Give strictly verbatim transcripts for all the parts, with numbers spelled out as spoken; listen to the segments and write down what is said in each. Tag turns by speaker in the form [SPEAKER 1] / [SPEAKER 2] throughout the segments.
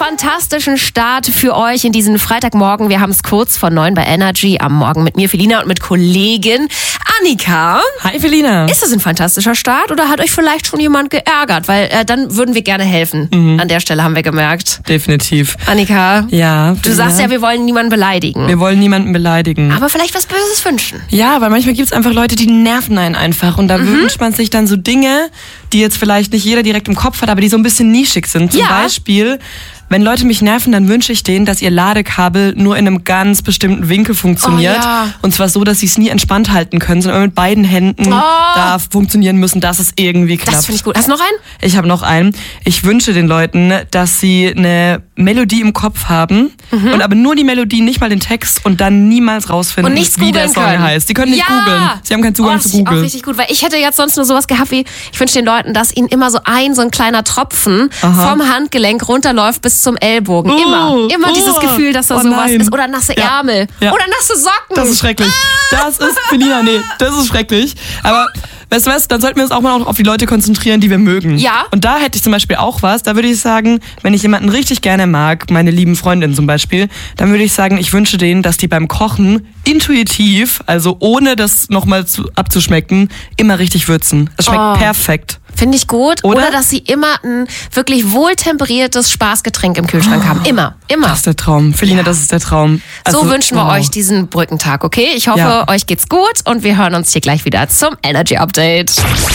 [SPEAKER 1] fantastischen Start für euch in diesen Freitagmorgen. Wir haben es kurz vor neun bei Energy am Morgen mit mir, Felina, und mit Kollegin Annika.
[SPEAKER 2] Hi, Felina.
[SPEAKER 1] Ist das ein fantastischer Start oder hat euch vielleicht schon jemand geärgert? Weil äh, dann würden wir gerne helfen. Mhm. An der Stelle haben wir gemerkt.
[SPEAKER 2] Definitiv.
[SPEAKER 1] Annika,
[SPEAKER 2] ja,
[SPEAKER 1] du sagst ja, wir wollen niemanden beleidigen.
[SPEAKER 2] Wir wollen niemanden beleidigen.
[SPEAKER 1] Aber vielleicht was Böses wünschen.
[SPEAKER 2] Ja, weil manchmal gibt es einfach Leute, die nerven einen einfach. Und da mhm. wünscht man sich dann so Dinge, die jetzt vielleicht nicht jeder direkt im Kopf hat, aber die so ein bisschen nischig sind. Zum
[SPEAKER 1] ja.
[SPEAKER 2] Beispiel, wenn Leute mich nerven, dann wünsche ich denen, dass ihr Ladekabel nur in einem ganz bestimmten Winkel funktioniert.
[SPEAKER 1] Oh, ja.
[SPEAKER 2] Und zwar so, dass sie es nie entspannt halten können, sondern mit beiden Händen
[SPEAKER 1] oh.
[SPEAKER 2] da funktionieren müssen, dass es irgendwie klappt.
[SPEAKER 1] Das finde ich gut. Hast du noch einen?
[SPEAKER 2] Ich habe noch einen. Ich wünsche den Leuten, dass sie eine Melodie im Kopf haben mhm. und aber nur die Melodie, nicht mal den Text und dann niemals rausfinden, wie der Song
[SPEAKER 1] können.
[SPEAKER 2] heißt. Die können nicht
[SPEAKER 1] ja.
[SPEAKER 2] googeln. Sie haben keinen Zugang
[SPEAKER 1] oh,
[SPEAKER 2] zu Google.
[SPEAKER 1] Das ist auch richtig gut, weil ich hätte jetzt sonst nur sowas gehabt wie, ich wünsche den Leuten, dass ihnen immer so ein, so ein kleiner Tropfen Aha. vom Handgelenk runterläuft bis zum Ellbogen.
[SPEAKER 2] Oh,
[SPEAKER 1] immer. Immer
[SPEAKER 2] oh,
[SPEAKER 1] dieses Gefühl, dass da
[SPEAKER 2] oh
[SPEAKER 1] sowas
[SPEAKER 2] nein.
[SPEAKER 1] ist. Oder nasse
[SPEAKER 2] ja.
[SPEAKER 1] Ärmel.
[SPEAKER 2] Ja.
[SPEAKER 1] Oder nasse Socken.
[SPEAKER 2] Das ist schrecklich.
[SPEAKER 1] Ah.
[SPEAKER 2] Das ist, Felina, nee, das ist schrecklich. Aber weißt du was, dann sollten wir uns auch mal auf die Leute konzentrieren, die wir mögen.
[SPEAKER 1] Ja.
[SPEAKER 2] Und da hätte ich zum Beispiel auch was, da würde ich sagen, wenn ich jemanden richtig gerne mag, meine lieben Freundinnen zum Beispiel, dann würde ich sagen, ich wünsche denen, dass die beim Kochen intuitiv, also ohne das nochmal abzuschmecken, immer richtig würzen. Es schmeckt
[SPEAKER 1] oh.
[SPEAKER 2] perfekt.
[SPEAKER 1] Finde ich gut.
[SPEAKER 2] Oder?
[SPEAKER 1] Oder dass sie immer ein wirklich wohltemperiertes Spaßgetränk im Kühlschrank oh. haben. Immer. Immer.
[SPEAKER 2] Das ist der Traum. Felina, ja. das ist der Traum.
[SPEAKER 1] Also, so wünschen wir wow. euch diesen Brückentag, okay? Ich hoffe, ja. euch geht's gut und wir hören uns hier gleich wieder zum Energy Update.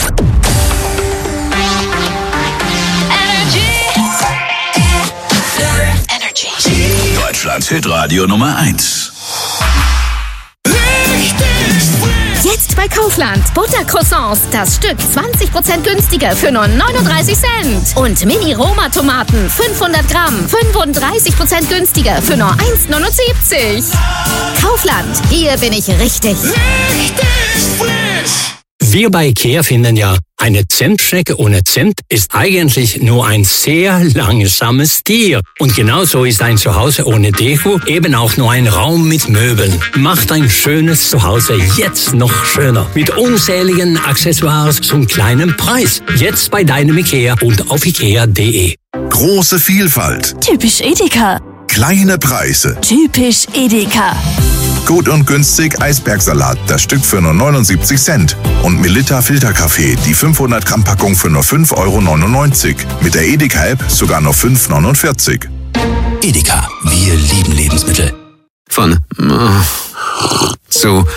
[SPEAKER 3] Deutschlands Hitradio Nummer eins.
[SPEAKER 4] Jetzt bei Kaufland. Buttercroissants. Das Stück zwanzig Prozent günstiger für nur neununddreißig Cent. Und Mini-Roma-Tomaten. fünfhundert Gramm. fünfunddreißig Prozent günstiger für nur eins neunundsiebzig. Kaufland. Hier bin ich richtig.
[SPEAKER 3] Richtig frisch.
[SPEAKER 5] Wir bei IKEA finden ja, eine Zentschnecke ohne Cent ist eigentlich nur ein sehr langsames Tier. Und genauso ist ein Zuhause ohne Deko eben auch nur ein Raum mit Möbeln. Macht ein schönes Zuhause jetzt noch schöner. Mit unzähligen Accessoires zum kleinen Preis. Jetzt bei deinem IKEA und auf ikea punkt de.
[SPEAKER 3] Große Vielfalt.
[SPEAKER 6] Typisch Edeka.
[SPEAKER 3] Kleine Preise.
[SPEAKER 6] Typisch Edeka.
[SPEAKER 3] Gut und günstig Eisbergsalat, das Stück für nur neunundsiebzig Cent. Und Melitta Filterkaffee, die fünfhundert Gramm Packung für nur fünf Euro neunundneunzig. Mit der Edeka-App sogar nur fünf Euro neunundvierzig.
[SPEAKER 7] Edeka, wir lieben Lebensmittel.
[SPEAKER 8] Von zu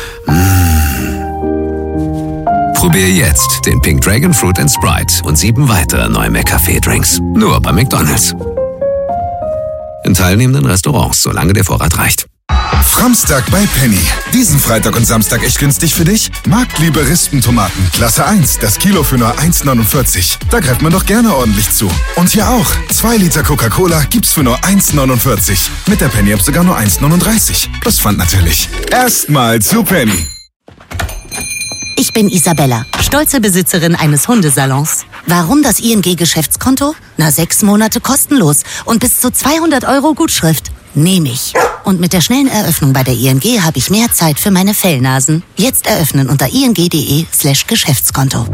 [SPEAKER 8] Probier jetzt den Pink Dragon Fruit and Sprite und sieben weitere neue McCafé-Drinks. Nur bei McDonald's. In teilnehmenden Restaurants, solange der Vorrat reicht.
[SPEAKER 9] Framstag bei Penny. Diesen Freitag und Samstag echt günstig für dich? Marktliebe Rispentomaten. Klasse eins. Das Kilo für nur eins neunundvierzig. Da greift man doch gerne ordentlich zu. Und hier auch. zwei Liter Coca-Cola gibt's für nur eins neunundvierzig. Mit der Penny-App sogar nur eins neununddreißig. Plus Pfand natürlich. Erstmal zu Penny.
[SPEAKER 10] Ich bin Isabella, stolze Besitzerin eines Hundesalons. Warum das I N G-Geschäftskonto? Na, sechs Monate kostenlos und bis zu zweihundert Euro Gutschrift. Nehme ich. Und mit der schnellen Eröffnung bei der I N G habe ich mehr Zeit für meine Fellnasen. Jetzt eröffnen unter ing.de slash Geschäftskonto.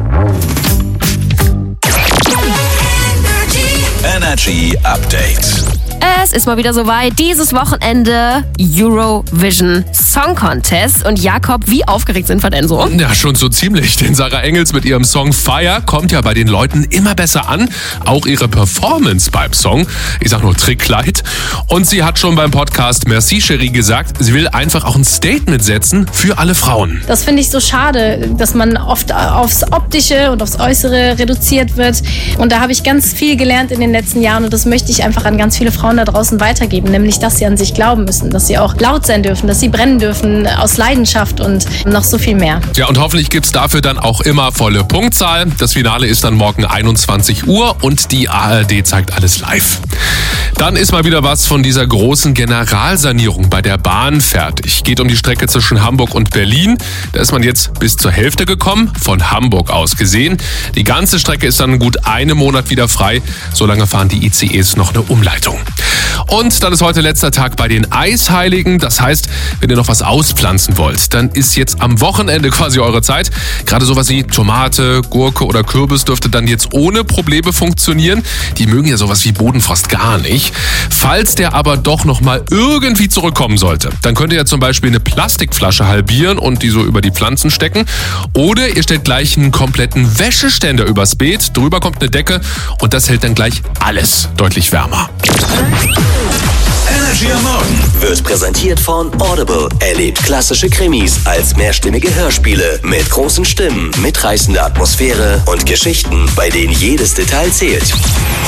[SPEAKER 3] Energy Update.
[SPEAKER 1] Es ist mal wieder soweit. Dieses Wochenende Eurovision Song Contest. Und Jakob, wie aufgeregt sind wir denn so?
[SPEAKER 11] Ja, schon so ziemlich. Denn Sarah Engels mit ihrem Song Fire kommt ja bei den Leuten immer besser an. Auch ihre Performance beim Song. Ich sag nur Trickkleid. Und sie hat schon beim Podcast Merci Chérie gesagt, sie will einfach auch ein Statement setzen für alle Frauen.
[SPEAKER 12] Das finde ich so schade, dass man oft aufs Optische und aufs Äußere reduziert wird. Und da habe ich ganz viel gelernt in den letzten Jahren. Und das möchte ich einfach an ganz viele Frauen da draußen weitergeben, nämlich, dass sie an sich glauben müssen, dass sie auch laut sein dürfen, dass sie brennen dürfen aus Leidenschaft und noch so viel mehr.
[SPEAKER 11] Ja, und hoffentlich gibt's dafür dann auch immer volle Punktzahl. Das Finale ist dann morgen einundzwanzig Uhr und die A R D zeigt alles live. Dann ist mal wieder was von dieser großen Generalsanierung bei der Bahn fertig. Geht um die Strecke zwischen Hamburg und Berlin. Da ist man jetzt bis zur Hälfte gekommen, von Hamburg aus gesehen. Die ganze Strecke ist dann gut einen Monat wieder frei. Solange fahren die I C Es noch eine Umleitung. Und dann ist heute letzter Tag bei den Eisheiligen. Das heißt, wenn ihr noch was auspflanzen wollt, dann ist jetzt am Wochenende quasi eure Zeit. Gerade sowas wie Tomate, Gurke oder Kürbis dürfte dann jetzt ohne Probleme funktionieren. Die mögen ja sowas wie Bodenfrost gar nicht. Falls der aber doch noch mal irgendwie zurückkommen sollte, dann könnt ihr ja zum Beispiel eine Plastikflasche halbieren und die so über die Pflanzen stecken. Oder ihr stellt gleich einen kompletten Wäscheständer übers Beet, drüber kommt eine Decke und das hält dann gleich alles deutlich wärmer.
[SPEAKER 7] Energy am Morgen wird präsentiert von Audible. Erlebt klassische Krimis als mehrstimmige Hörspiele mit großen Stimmen, mitreißender Atmosphäre und Geschichten, bei denen jedes Detail zählt.